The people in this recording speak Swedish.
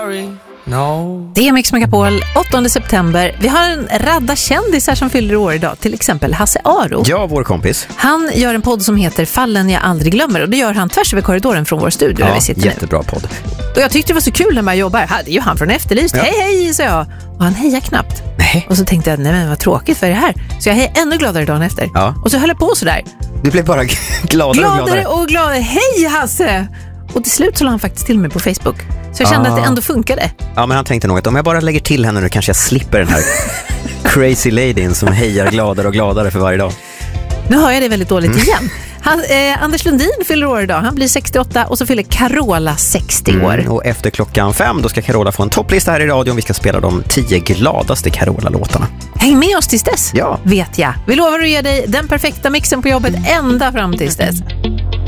sorry. No. Det är Mix Megapol, 8 september. Vi har en radda kändisar som fyller år idag. Till exempel Hasse Aro. Ja, vår kompis. Han gör en podd som heter Fallen jag aldrig glömmer. Och det gör han tvärs över korridoren från vår studio där vi sitter jättebra podd. Och jag tyckte det var så kul när man jobbar. Det är ju han från Efterlyst. Ja. Hej, sa jag. Och han hejar knappt. Nej. Och så tänkte jag, nej men vad tråkigt för det här. Så jag hejar ännu gladare dagen efter. Ja. Och så höll jag på sådär. Du blev bara gladare och gladare. Hej Hasse! Och till slut så la han faktiskt till mig på Facebook. Så jag kände att det ändå funkade. Ja, men han tänkte nog att om jag bara lägger till henne nu kanske jag slipper den här crazy ladyn som hejar gladare och gladare för varje dag. Nu har jag det väldigt dåligt igen. Anders Lundin fyller år idag. Han blir 68 och så fyller Carola 60 år. Och efter 5:00 då ska Carola få en topplista här i radion. Vi ska spela de 10 gladaste Carola-låtarna. Häng med oss tills dess, ja. Vet jag. Vi lovar att ge dig den perfekta mixen på jobbet ända fram tills dess.